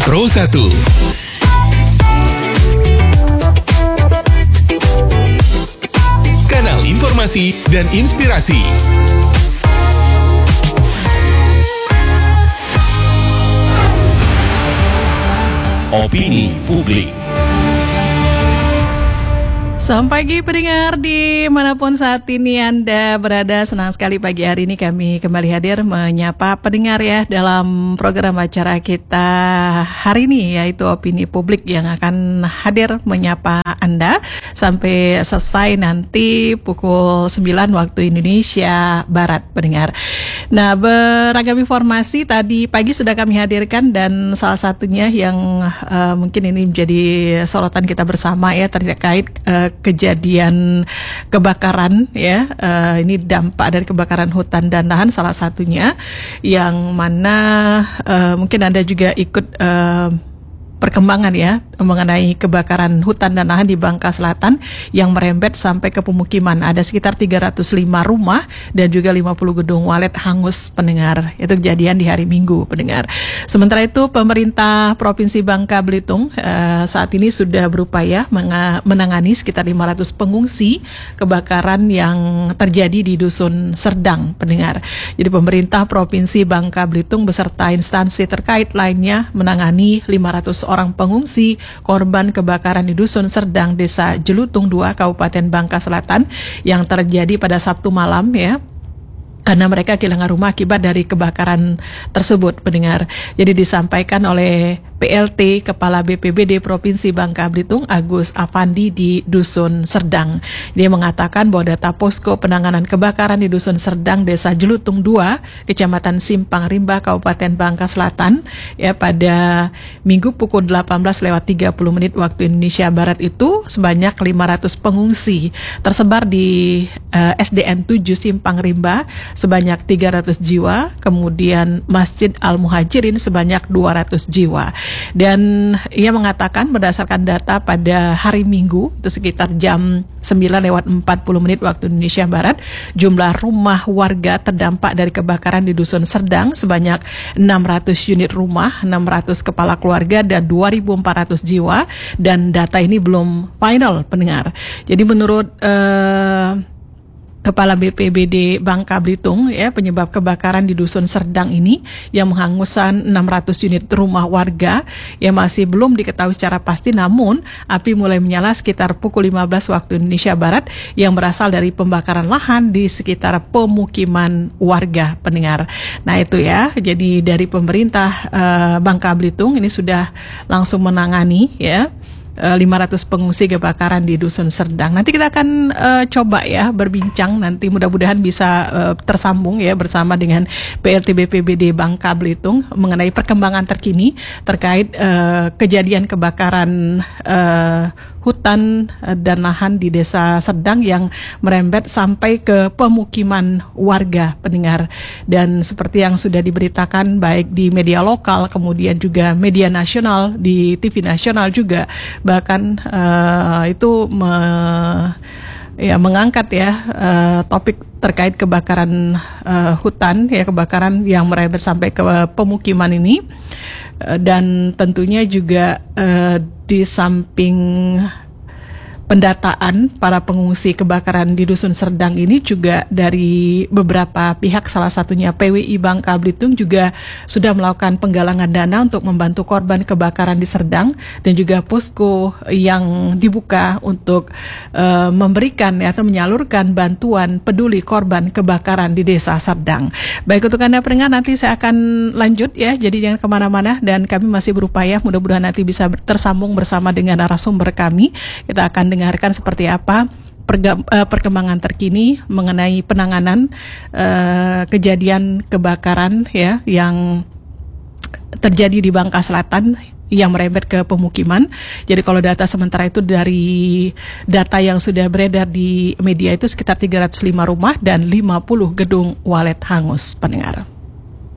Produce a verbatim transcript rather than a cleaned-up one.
Pro satu. Kanal informasi dan inspirasi. Opini publik. Selamat pagi pendengar dimanapun saat ini Anda berada. Senang sekali pagi hari ini kami kembali hadir menyapa pendengar ya dalam program acara kita hari ini, yaitu Opini Publik, yang akan hadir menyapa Anda sampai selesai nanti pukul sembilan waktu Indonesia Barat pendengar. Nah, beragam informasi tadi pagi sudah kami hadirkan, dan salah satunya yang uh, mungkin ini menjadi sorotan kita bersama ya, terkait uh, kejadian kebakaran ya, uh, ini dampak dari kebakaran hutan dan lahan salah satunya, yang mana uh, mungkin Anda juga ikut uh, perkembangan ya mengenai kebakaran hutan dan lahan di Bangka Selatan yang merembet sampai ke pemukiman. Ada sekitar tiga ratus lima rumah dan juga lima puluh gedung walet hangus pendengar. Itu kejadian di hari Minggu pendengar. Sementara itu pemerintah Provinsi Bangka Belitung uh, saat ini sudah berupaya menga- menangani sekitar lima ratus pengungsi kebakaran yang terjadi di Dusun Serdang pendengar. Jadi pemerintah Provinsi Bangka Belitung beserta instansi terkait lainnya menangani lima ratus orang pengungsi korban kebakaran di Dusun Serdang, Desa Jelutung dua, Kabupaten Bangka Selatan yang terjadi pada Sabtu malam ya, karena mereka kehilangan rumah akibat dari kebakaran tersebut pendengar. Jadi disampaikan oleh P L T Kepala B P B D Provinsi Bangka Belitung Agus Afandi di Dusun Serdang. Dia mengatakan bahwa data posko penanganan kebakaran di Dusun Serdang, Desa Jelutung dua, Kecamatan Simpang Rimba, Kabupaten Bangka Selatan ya, pada Minggu pukul delapan belas lewat tiga puluh menit waktu Indonesia Barat itu sebanyak lima ratus pengungsi tersebar di uh, S D N tujuh Simpang Rimba sebanyak tiga ratus jiwa, kemudian Masjid Al-Muhajirin sebanyak dua ratus jiwa. Dan ia mengatakan berdasarkan data pada hari Minggu itu sekitar jam sembilan lewat empat puluh menit waktu Indonesia Barat, jumlah rumah warga terdampak dari kebakaran di Dusun Serdang sebanyak enam ratus unit rumah, enam ratus kepala keluarga dan dua ribu empat ratus jiwa, dan data ini belum final pendengar. Jadi menurut uh, Kepala B P B D Bangka Belitung ya, penyebab kebakaran di Dusun Serdang ini yang menghanguskan enam ratus unit rumah warga yang masih belum diketahui secara pasti, namun api mulai menyala sekitar pukul lima belas waktu Indonesia Barat yang berasal dari pembakaran lahan di sekitar pemukiman warga pendengar. Nah itu ya, jadi dari pemerintah uh, Bangka Belitung ini sudah langsung menangani ya lima ratus pengungsi kebakaran di Dusun Serdang. Nanti kita akan uh, coba ya berbincang, nanti mudah-mudahan bisa uh, tersambung ya bersama dengan P L T B P B D Bangka Belitung mengenai perkembangan terkini terkait uh, kejadian kebakaran uh, hutan dan lahan di Desa Serdang yang merembet sampai ke pemukiman warga pendengar. Dan seperti yang sudah diberitakan baik di media lokal kemudian juga media nasional, di T V nasional juga, bahkan uh, itu me, ya mengangkat ya uh, topik terkait kebakaran uh, hutan ya, kebakaran yang merembet sampai ke pemukiman ini, uh, dan tentunya juga uh, di samping pendataan para pengungsi kebakaran di Dusun Serdang ini juga dari beberapa pihak, salah satunya P W I Bangka Belitung juga sudah melakukan penggalangan dana untuk membantu korban kebakaran di Serdang, dan juga posko yang dibuka untuk uh, memberikan atau menyalurkan bantuan peduli korban kebakaran di Desa Serdang. Baik, untuk Anda pendengar, nanti saya akan lanjut ya, jadi jangan kemana-mana, dan kami masih berupaya mudah-mudahan nanti bisa tersambung bersama dengan narasumber kami. Kita akan dengarkan seperti apa perga- uh, perkembangan terkini mengenai penanganan uh, kejadian kebakaran ya yang terjadi di Bangka Selatan yang merembet ke pemukiman. Jadi kalau data sementara itu dari data yang sudah beredar di media itu sekitar tiga ratus lima rumah dan lima puluh gedung walet hangus pendengar.